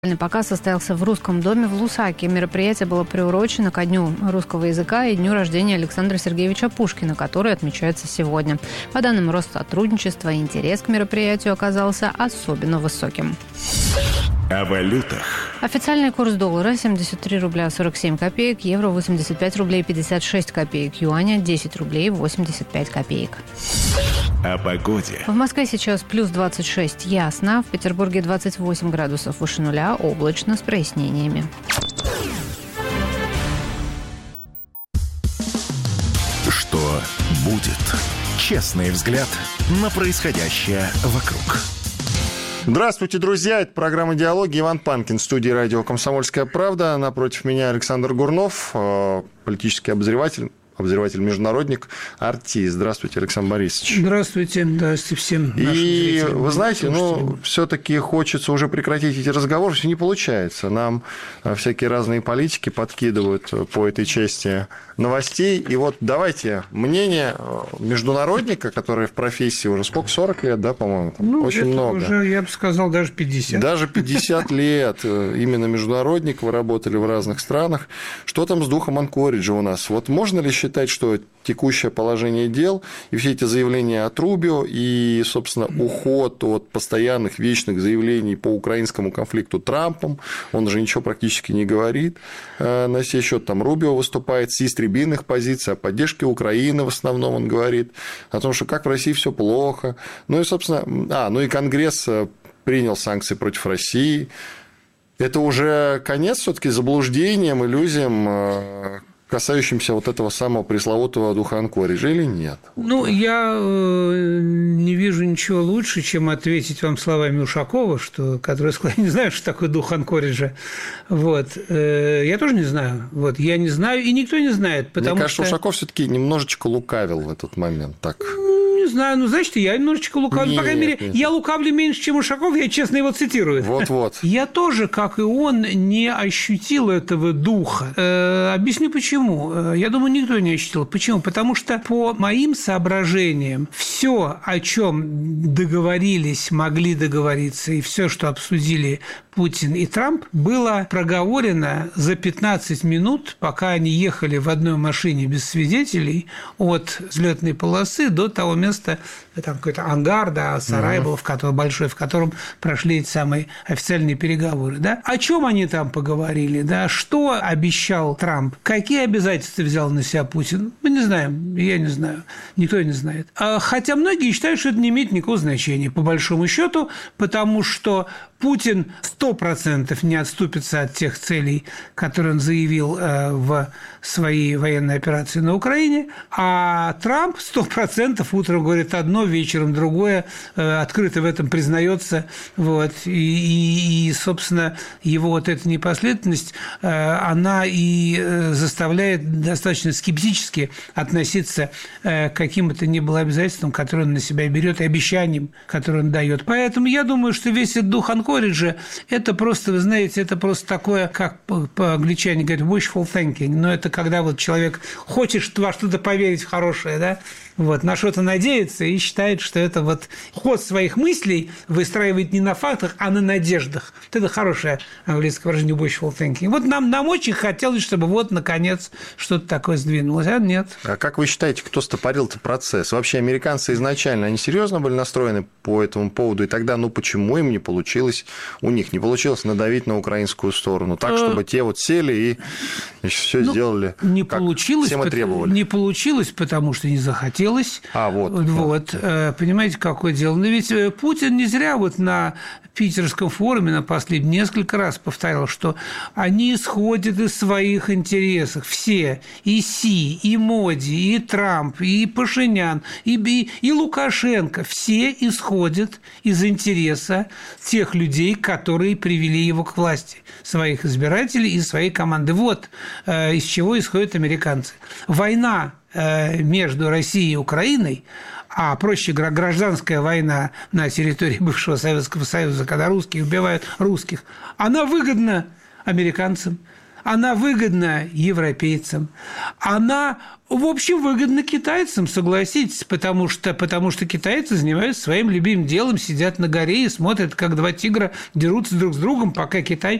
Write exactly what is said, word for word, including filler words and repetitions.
Показ состоялся в Русском доме в Лусаке. Мероприятие было приурочено ко Дню русского языка и дню рождения Александра Сергеевича Пушкина, который отмечается сегодня. По данным Россотрудничества, интерес к мероприятию оказался особенно высоким. О валютах. Официальный курс доллара семьдесят три рубля сорок семь копеек, евро восемьдесят пять рублей пятьдесят шесть копеек, юаня десять рублей восемьдесят пять копеек. О погоде. В Москве сейчас плюс двадцать шесть, ясно. В Петербурге двадцать восемь градусов выше нуля, облачно с прояснениями. Что будет? Честный взгляд на происходящее вокруг. Здравствуйте, друзья. Это программа «Диалоги». Иван Панкин, в студии радио «Комсомольская правда». Напротив меня Александр Гурнов, политический обозреватель, обозреватель-международник, артист. Здравствуйте, Александр Борисович. Здравствуйте. Здравствуйте всем. И вы знаете, ну, все-таки хочется уже прекратить эти разговоры, все не получается. Нам всякие разные политики подкидывают по этой части новостей. И вот давайте мнение международника, который в профессии уже сколько, сорок лет, да, по-моему? Ну, очень много. Уже, я бы сказал, даже пятьдесят. Даже пятьдесят лет. Именно международник, вы работали в разных странах. Что там с духом Анкориджа у нас? Вот можно ли считать, что текущее положение дел и все эти заявления от Рубио и, собственно, уход от постоянных вечных заявлений по украинскому конфликту Трампом, он же ничего практически не говорит на сей счет, там Рубио выступает с истребиных позиций, о поддержке Украины в основном он говорит, о том, что как в России все плохо, ну и, собственно, а, ну и Конгресс принял санкции против России. Это уже конец все-таки заблуждениям, иллюзиям, касающимся вот этого самого пресловутого духа Анкориджа, или нет? Ну, я э, не вижу ничего лучше, чем ответить вам словами Ушакова, что, который сказал, я не знаю, что такое дух Анкориджа. Вот. Э, я тоже не знаю. Вот. Я не знаю, и никто не знает. Потому Мне кажется, что... Ушаков все-таки немножечко лукавил в этот момент. Так. Не знаю, ну, значит, я немножечко лукавлю. Нет, По крайней мере, нет. я лукавлю меньше, чем Ушаков, я честно его цитирую. Вот-вот. Я тоже, как и он, не ощутил этого духа. Э, объясню, почему. Я думаю, никто не ощутил. Почему? Потому что, по моим соображениям, все, о чем договорились, могли договориться, и все, что обсудили Путин и Трамп, было проговорено за пятнадцать минут, пока они ехали в одной машине без свидетелей от взлетной полосы до того места, там какой-то ангар, да, сарай был, в котором, большой, в котором прошли эти самые официальные переговоры. Да? О чем они там поговорили? Да? Что обещал Трамп? Какие обязательства взял на себя Путин? Мы не знаем, я не знаю, никто не знает. Хотя многие считают, что это не имеет никакого значения, по большому счету, потому что Путин сто процентов не отступится от тех целей, которые он заявил в своей военной операции на Украине, а Трамп сто процентов утром говорит одно, вечером другое, открыто в этом признается. Вот. И, и, и, собственно, его вот эта непоследовательность, она и заставляет достаточно скептически относиться к каким бы то ни было обязательствам, которые он на себя берет, и обещаниям, которые он дает. Поэтому я думаю, что весь этот дух Анкориджа – это просто, вы знаете, это просто такое, как по-англичане говорят, wishful thinking, но это когда вот человек хочет во что-то поверить в хорошее, да, вот, на что-то надеется и считает, что это вот ход своих мыслей выстраивает не на фактах, а на надеждах. Вот это хорошее английское выражение wishful thinking. Вот нам, нам очень хотелось, чтобы вот, наконец, что-то такое сдвинулось, а нет. А как вы считаете, кто стопорил этот процесс? Вообще американцы изначально, они серьезно были настроены по этому поводу, и тогда, ну, почему им не получилось, у них не получилось надавить на украинскую сторону, так, чтобы те вот сели и все ну, сделали, не как получилось, всем и требовали? Не получилось, потому что не захотелось. А, вот. Вот. Да. Понимаете, какое дело? Но ведь Путин не зря вот на питерском форуме на последнем несколько раз повторял, что они исходят из своих интересов. Все. И Си, и Моди, и Трамп, и Пашинян, и, и, и Лукашенко. Все исходят из интереса тех людей, которые привели его к власти. Своих избирателей и своей команды. Вот из чего исходят американцы. Война между Россией и Украиной, а, проще говоря, гражданская война на территории бывшего Советского Союза, когда русские убивают русских, она выгодна американцам. Она выгодна европейцам. Она, в общем, выгодна китайцам, согласитесь, потому что, потому что китайцы занимаются своим любимым делом, сидят на горе и смотрят, как два тигра дерутся друг с другом, пока Китай